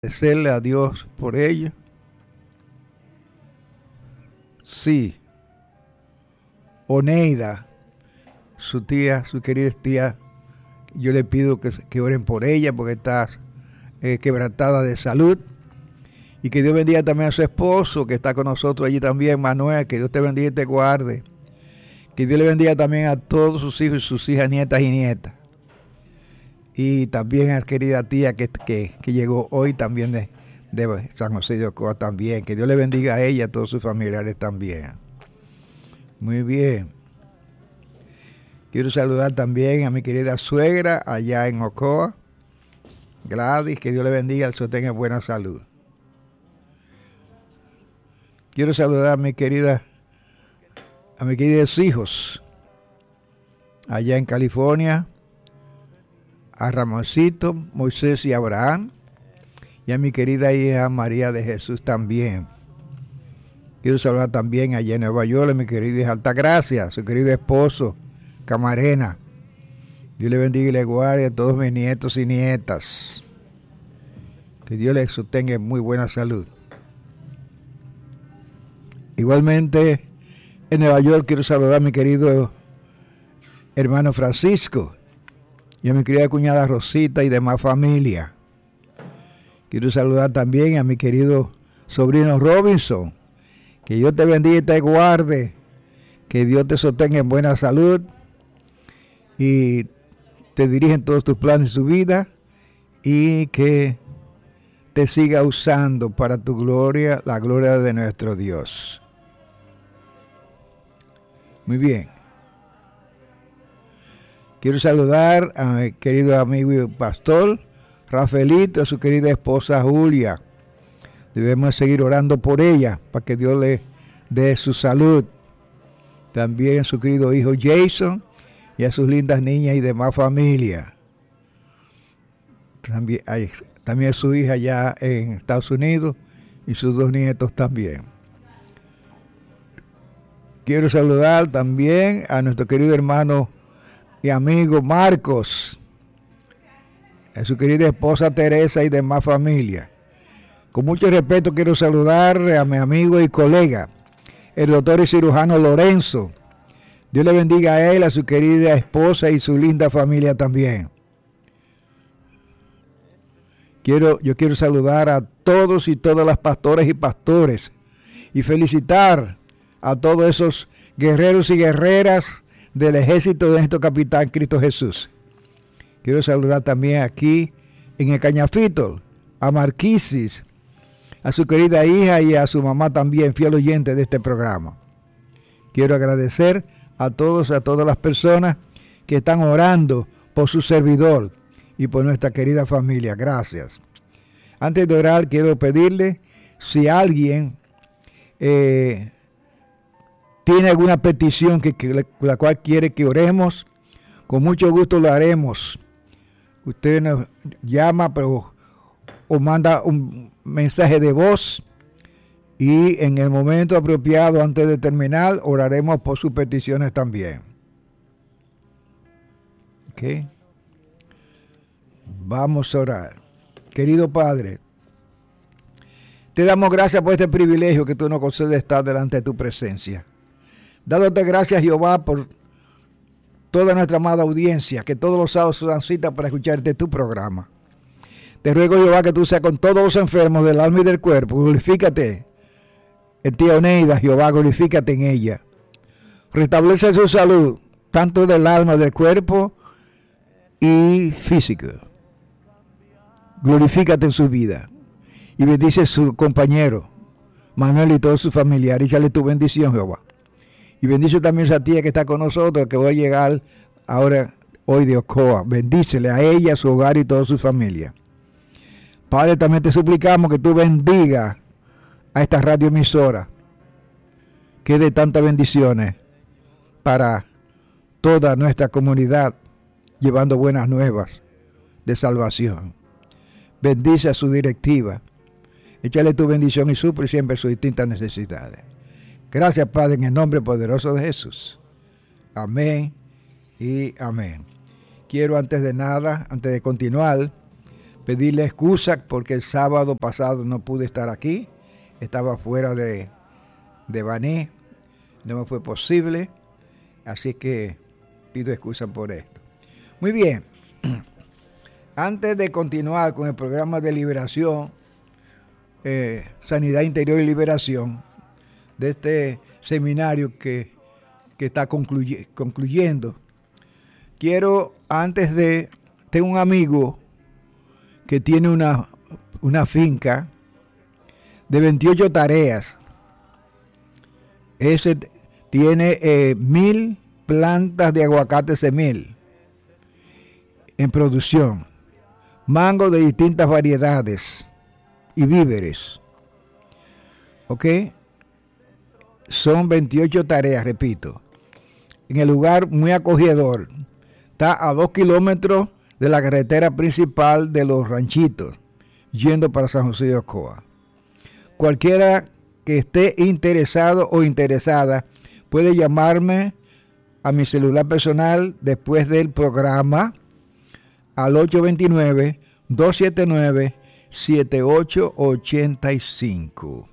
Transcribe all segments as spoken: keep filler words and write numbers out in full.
Agradecerle a Dios por ello. Sí, Oneida, su tía, su querida tía, yo le pido que, que oren por ella porque está eh, quebrantada de salud. Y que Dios bendiga también a su esposo que está con nosotros allí también, Manuel, que Dios te bendiga y te guarde. Que Dios le bendiga también a todos sus hijos y sus hijas, nietas y nietas. Y también a la querida tía que, que, que llegó hoy también de, de San José de Ocoa también. Que Dios le bendiga a ella y a todos sus familiares también. Muy bien. Quiero saludar también a mi querida suegra allá en Ocoa, Gladys, que Dios le bendiga, el sostenga en buena salud. Quiero saludar a mi querida, a mis queridos hijos allá en California, a Ramoncito, Moisés y Abraham, y a mi querida hija María de Jesús también. Quiero saludar también allá en Nueva York a mi querida hija Altagracia, su querido esposo, Camarena. Dios le bendiga y le guarde a todos mis nietos y nietas. Que Dios les sostenga en muy buena salud. Igualmente, en Nueva York quiero saludar a mi querido hermano Francisco y a mi querida cuñada Rosita y demás familia. Quiero saludar también a mi querido sobrino Robinson. Que Dios te bendiga y te guarde. Que Dios te sostenga en buena salud y te dirija en todos tus planes de su vida y que te siga usando para tu gloria, la gloria de nuestro Dios. Muy bien. Quiero saludar a mi querido amigo y pastor Rafaelito, a su querida esposa Julia. Debemos seguir orando por ella para que Dios le dé su salud. También a su querido hijo Jason y a sus lindas niñas y demás familia. También, hay, también a su hija allá en Estados Unidos y sus dos nietos también. Quiero saludar también a nuestro querido hermano y amigo Marcos, a su querida esposa Teresa y demás familia. Con mucho respeto quiero saludar a mi amigo y colega, el doctor y cirujano Lorenzo. Dios le bendiga a él, a su querida esposa y su linda familia también. Quiero, yo quiero saludar a todos y todas las pastoras y pastores y felicitar a todos esos guerreros y guerreras del ejército de nuestro capitán Cristo Jesús. Quiero saludar también aquí en el Cañafito a Marquisis, a su querida hija y a su mamá también, fiel oyente de este programa. Quiero agradecer a todos, a todas las personas que están orando por su servidor y por nuestra querida familia. Gracias. Antes de orar, quiero pedirle si alguien eh, tiene alguna petición que, que la cual quiere que oremos, con mucho gusto lo haremos. Usted nos llama pero, o manda un mensaje de voz y en el momento apropiado antes de terminar oraremos por sus peticiones también. ¿Ok? Vamos a orar. Querido Padre, te damos gracias por este privilegio que tú nos concedes estar delante de tu presencia. Dándote gracias, Jehová, por toda nuestra amada audiencia, que todos los sábados se dan cita para escucharte tu programa. Te ruego, Jehová, que tú seas con todos los enfermos del alma y del cuerpo. Glorifícate en tía Oneida, Jehová, glorifícate en ella. Restablece su salud, tanto del alma, del cuerpo y físico. Glorifícate en su vida. Y bendice a su compañero, Manuel y todos sus familiares. Échale tu bendición, Jehová. Y bendice también a esa tía que está con nosotros, que va a llegar ahora, hoy de Ocoa. Bendícele a ella, a su hogar y toda su familia. Padre, también te suplicamos que tú bendiga a esta radioemisora, que dé tantas bendiciones para toda nuestra comunidad, llevando buenas nuevas de salvación. Bendice a su directiva. Échale tu bendición y suple siempre sus distintas necesidades. Gracias, Padre, en el nombre poderoso de Jesús. Amén y amén. Quiero antes de nada, antes de continuar, pedirle excusa porque el sábado pasado no pude estar aquí. Estaba fuera de, de Baní. No me fue posible. Así que pido excusa por esto. Muy bien. Antes de continuar con el programa de liberación, eh, Sanidad Interior y Liberación, de este seminario que, que está concluye, concluyendo, quiero, antes de, tengo un amigo que tiene una, una finca de veintiocho tareas. Ese tiene eh, mil plantas de aguacate semil en producción, mango de distintas variedades y víveres. ¿Ok? Son veintiocho tareas, repito, en el lugar muy acogedor. Está a dos kilómetros de la carretera principal de Los Ranchitos, yendo para San José de Ocoa. Cualquiera que esté interesado o interesada puede llamarme a mi celular personal después del programa al ocho dos nueve, dos siete nueve, siete ocho ocho cinco.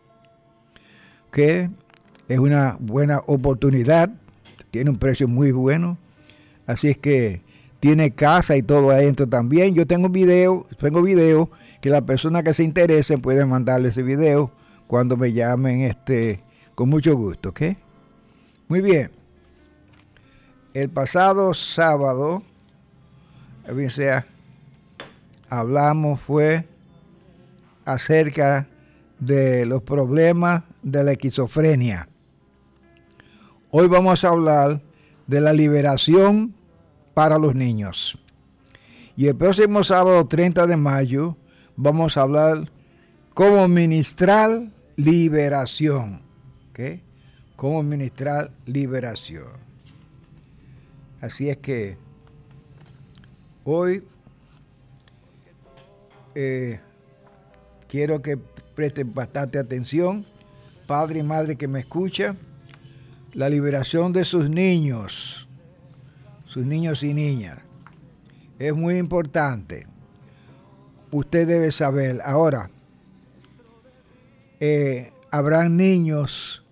Que es una buena oportunidad, tiene un precio muy bueno, así es que tiene casa y todo adentro también. Yo tengo video, tengo video que la persona que se interese puede mandarle ese video cuando me llamen, este, con mucho gusto, ¿ok? Muy bien. El pasado sábado, bien sea, hablamos fue acerca de los problemas de la esquizofrenia. Hoy vamos a hablar de la liberación para los niños. Y el próximo sábado treinta de mayo vamos a hablar cómo ministrar liberación. ¿Ok? Cómo ministrar liberación. Así es que hoy eh, quiero que presten bastante atención, padre y madre que me escucha, la liberación de sus niños, sus niños y niñas. Es muy importante. Usted debe saber. Ahora, eh, habrán niños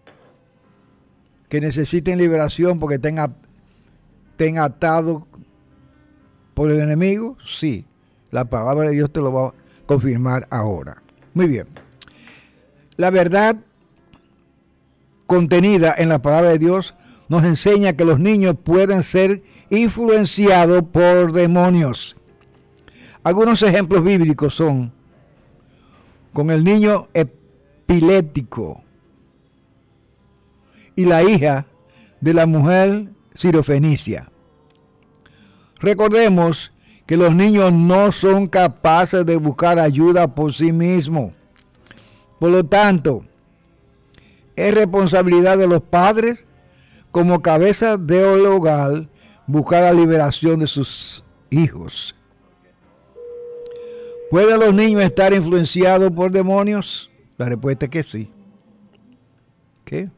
que necesiten liberación porque tengan estén atados por el enemigo. Sí, la palabra de Dios te lo va a confirmar ahora. Muy bien. La verdad contenida en la palabra de Dios nos enseña que los niños pueden ser influenciados por demonios. Algunos ejemplos bíblicos son con el niño epiléptico y la hija de la mujer sirofenicia. Recordemos que los niños no son capaces de buscar ayuda por sí mismos. Por lo tanto, es responsabilidad de los padres como cabeza del hogar buscar la liberación de sus hijos. ¿Pueden los niños estar influenciados por demonios? La respuesta es que sí. ¿Qué?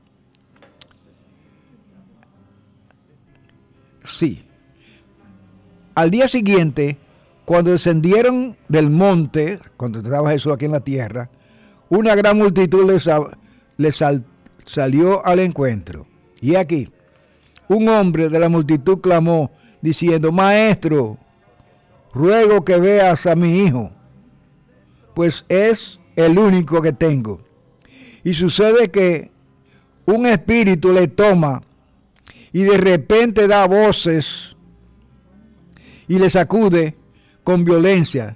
Sí. Al día siguiente, cuando descendieron del monte, cuando estaba Jesús aquí en la tierra, una gran multitud les, les sal, salió al encuentro. Y aquí, un hombre de la multitud clamó, diciendo: Maestro, ruego que veas a mi hijo, pues es el único que tengo. Y sucede que un espíritu le toma y de repente da voces y le sacude con violencia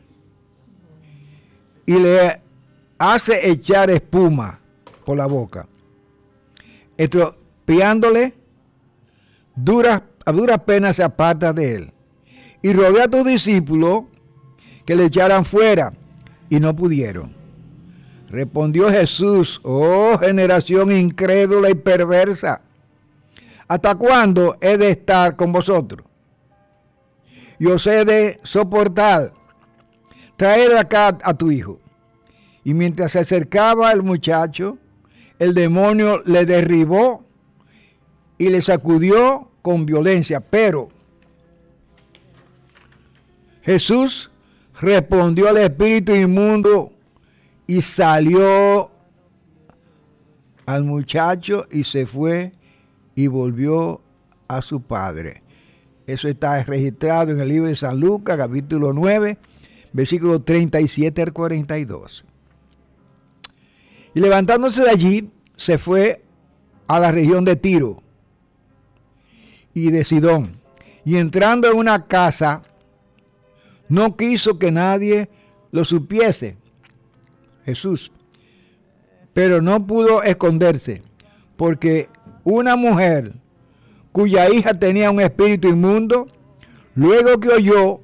y le hace echar espuma por la boca, estropeándole, duras, a duras penas se aparta de él. Y rogué a tus discípulos que le echaran fuera, y no pudieron. Respondió Jesús: oh generación incrédula y perversa, ¿hasta cuándo he de estar con vosotros? Y os he de soportar. Traed acá a tu hijo. Y mientras se acercaba el muchacho, el demonio le derribó y le sacudió con violencia. Pero Jesús respondió al espíritu inmundo y salió al muchacho y se fue y volvió a su padre. Eso está registrado en el libro de San Lucas, capítulo nueve, versículo treinta y siete al cuarenta y dos. Y levantándose de allí, se fue a la región de Tiro y de Sidón. Y entrando en una casa, no quiso que nadie lo supiese, Jesús. Pero no pudo esconderse, porque una mujer cuya hija tenía un espíritu inmundo, luego que oyó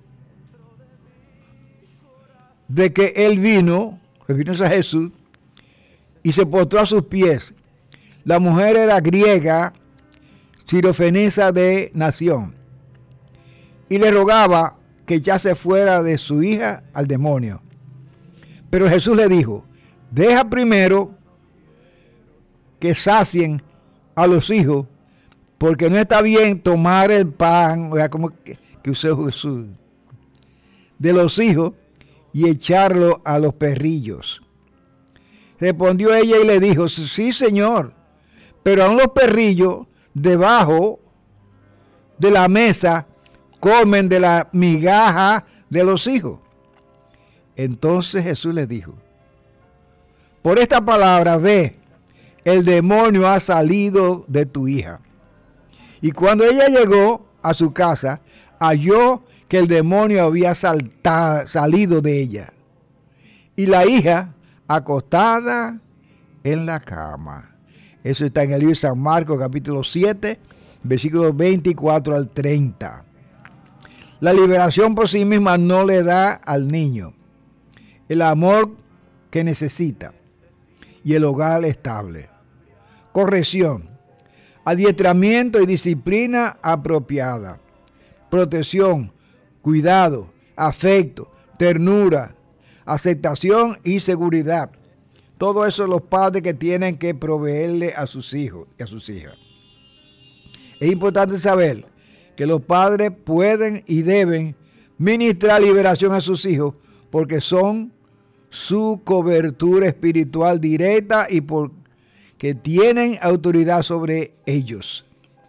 de que él vino, refiriéndose a Jesús, y se postró a sus pies. La mujer era griega, sirofenisa de nación, y le rogaba que ya se fuera de su hija al demonio. Pero Jesús le dijo, deja primero que sacien a los hijos, porque no está bien tomar el pan, o sea, como que, que usó Jesús, de los hijos y echarlo a los perrillos. Respondió ella y le dijo, sí, Señor, pero aún los perrillos debajo de la mesa comen de la migaja de los hijos. Entonces Jesús le dijo, por esta palabra ve, el demonio ha salido de tu hija. Y cuando ella llegó a su casa, halló que el demonio había saltado, salido de ella. Y la hija acostada en la cama. Eso está en el libro de San Marcos, capítulo siete, versículos veinticuatro al treinta. La liberación por sí misma no le da al niño el amor que necesita y el hogar estable. Corrección, adiestramiento y disciplina apropiada. Protección, cuidado, afecto, ternura, aceptación y seguridad. Todo eso los padres que tienen que proveerle a sus hijos y a sus hijas. Es importante saber que los padres pueden y deben ministrar liberación a sus hijos porque son su cobertura espiritual directa y porque tienen autoridad sobre ellos.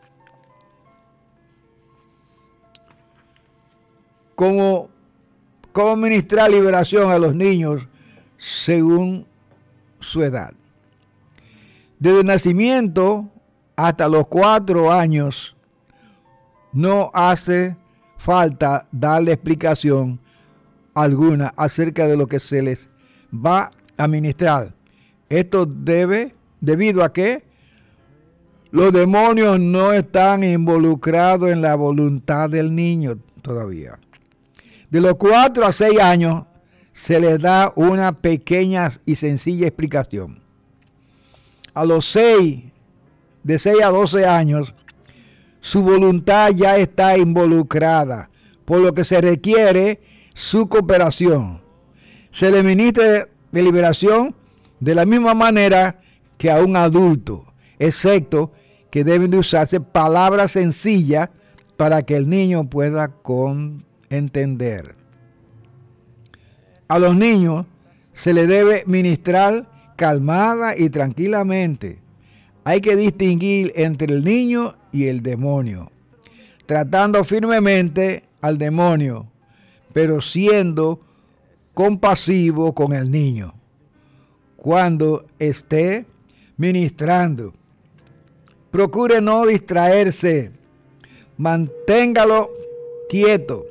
¿Cómo, cómo ministrar liberación a los niños según su edad? Desde el nacimiento hasta los cuatro años no hace falta darle explicación alguna acerca de lo que se les va a ministrar. Esto debe, debido a que los demonios no están involucrados en la voluntad del niño todavía. De los cuatro a seis años se les da una pequeña y sencilla explicación. A los seis, de seis a doce años, su voluntad ya está involucrada, por lo que se requiere su cooperación. Se le ministra de liberación de la misma manera que a un adulto, excepto que deben de usarse palabras sencillas para que el niño pueda con entender. A los niños se les debe ministrar calmada y tranquilamente. Hay que distinguir entre el niño y el demonio, tratando firmemente al demonio, pero siendo compasivo con el niño cuando esté ministrando. Procure no distraerse, manténgalo quieto.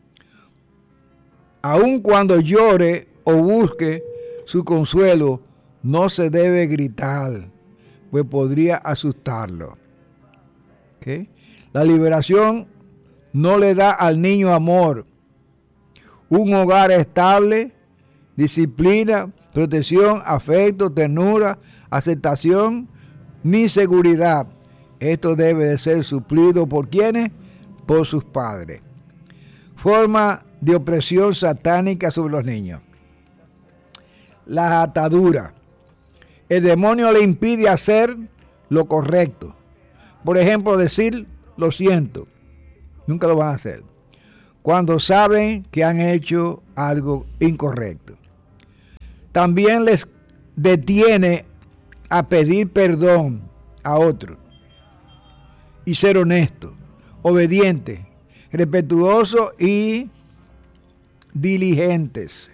Aun cuando llore o busque su consuelo, no se debe gritar, pues podría asustarlo. ¿Okay? La liberación no le da al niño amor, un hogar estable, disciplina, protección, afecto, ternura, aceptación, ni seguridad. Esto debe de ser suplido por quienes, por sus padres. Forma de opresión satánica sobre los niños. La atadura. El demonio le impide hacer lo correcto. Por ejemplo, decir lo siento. Nunca lo van a hacer. cuando saben que han hecho algo incorrecto. También les detiene a pedir perdón a otros y ser honesto, obediente, respetuoso y diligentes.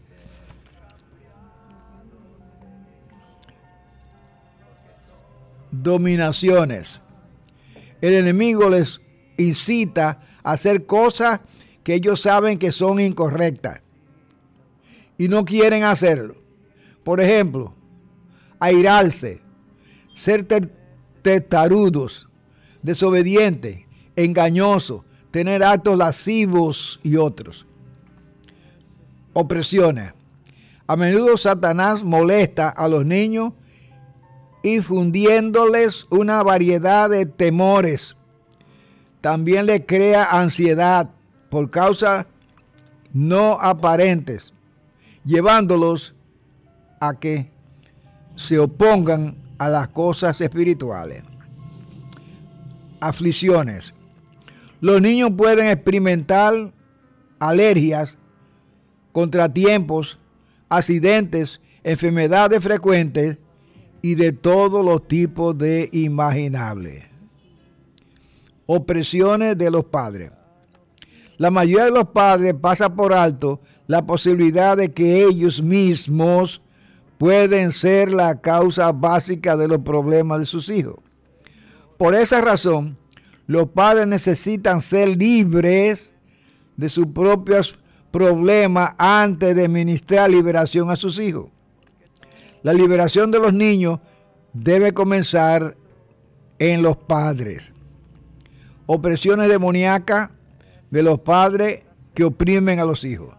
Dominaciones. El enemigo les incita a hacer cosas que ellos saben que son incorrectas y no quieren hacerlo. Por ejemplo, airarse, ser testarudos, desobedientes, engañosos, tener actos lascivos y otros. Opresiones. A menudo Satanás molesta a los niños infundiéndoles una variedad de temores. También le crea ansiedad por causas no aparentes, llevándolos a que se opongan a las cosas espirituales. Aflicciones. Los niños pueden experimentar alergias, contratiempos, accidentes, enfermedades frecuentes y de todos los tipos de imaginables. Opresiones de los padres. La mayoría de los padres pasa por alto la posibilidad de que ellos mismos pueden ser la causa básica de los problemas de sus hijos. Por esa razón, los padres necesitan ser libres de sus propios problemas antes de ministrar liberación a sus hijos. La liberación de los niños debe comenzar en los padres. Opresiones demoníacas de los padres que oprimen a los hijos.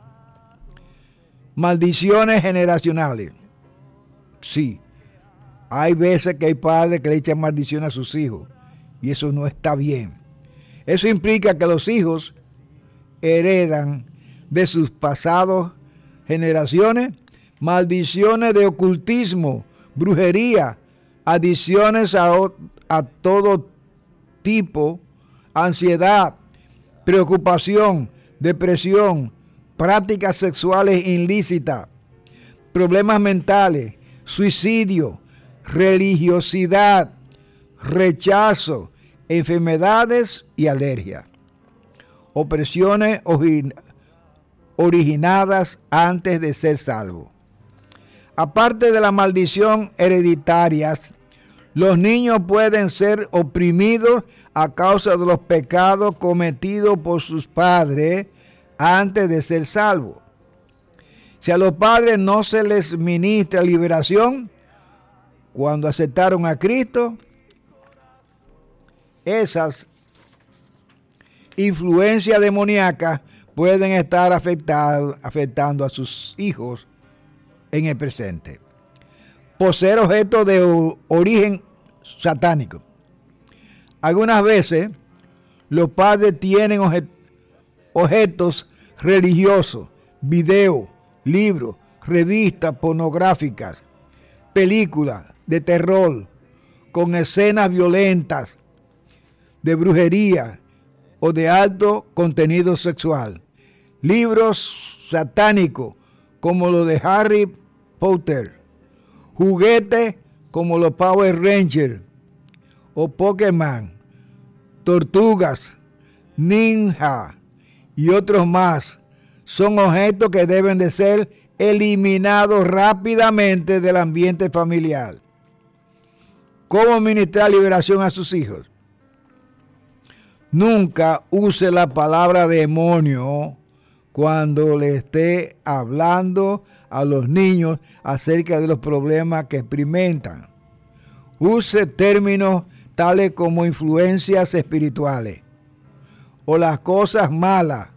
Maldiciones generacionales. Sí, hay veces que hay padres que le echan maldición a sus hijos y eso no está bien. Eso implica que los hijos heredan de sus pasados generaciones maldiciones de ocultismo, brujería, adicciones a, a todo tipo, ansiedad, preocupación, depresión, prácticas sexuales ilícitas, problemas mentales, suicidio, religiosidad, rechazo, enfermedades y alergias. Opresiones originadas antes de ser salvos. Aparte de la maldición hereditarias, los niños pueden ser oprimidos a causa de los pecados cometidos por sus padres antes de ser salvos. Si a los padres no se les ministra liberación cuando aceptaron a Cristo, esas influencias demoníacas pueden estar afectado, afectando a sus hijos en el presente. Poseer objetos de o, origen satánico. Algunas veces los padres tienen objet, objetos religiosos, videos, libros, revistas pornográficas, películas de terror con escenas violentas, de brujería o de alto contenido sexual. Libros satánicos como los de Harry Potter, juguetes como los Power Rangers o Pokémon, tortugas, ninja y otros más son objetos que deben de ser eliminados rápidamente del ambiente familiar. ¿Cómo ministrar liberación a sus hijos? Nunca use la palabra demonio cuando le esté hablando a los niños acerca de los problemas que experimentan. Use términos tales como influencias espirituales o las cosas malas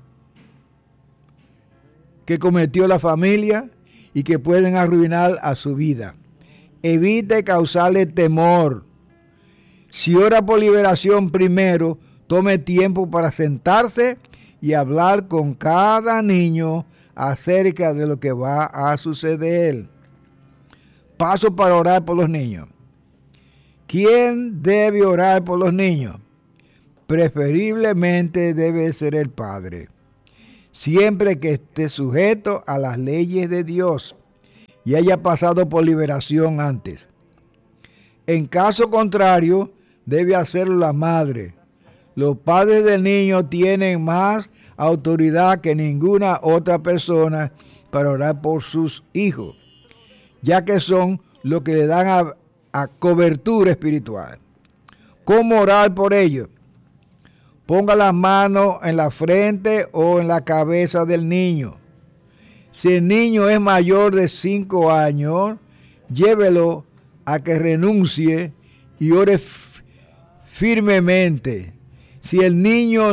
que cometió la familia y que pueden arruinar a su vida. Evite causarle temor. Si ora por liberación primero, tome tiempo para sentarse y hablar con cada niño acerca de lo que va a suceder. Paso para orar por los niños. ¿Quién debe orar por los niños? Preferiblemente debe ser el padre. siempre que esté sujeto a las leyes de Dios y haya pasado por liberación antes. En caso contrario, debe hacerlo la madre. Los padres del niño tienen más autoridad que ninguna otra persona para orar por sus hijos, ya que son los que le dan a, a cobertura espiritual. ¿Cómo orar por ellos? Ponga las manos en la frente o en la cabeza del niño. Si el niño es mayor de cinco años, llévelo a que renuncie y ore firmemente. Si el niño